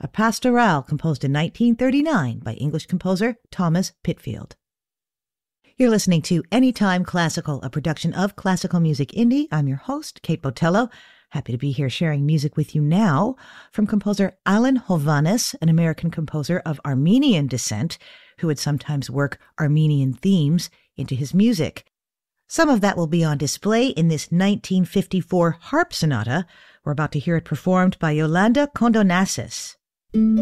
a pastorale composed in 1939 by English composer Thomas Pitfield. You're listening to Anytime Classical, a production of Classical Music Indie. I'm your host, Kate Botello. Happy to be here sharing music with you now from composer Alan Hovhaness, an American composer of Armenian descent, who would sometimes work Armenian themes into his music. Some of that will be on display in this 1954 harp sonata. We're about to hear it performed by Yolanda Kondonassis.